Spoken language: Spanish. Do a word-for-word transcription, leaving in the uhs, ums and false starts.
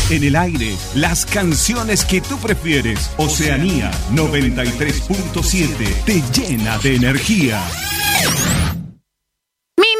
En el aire, las canciones que tú prefieres. Oceanía noventa y tres punto siete te llena de energía.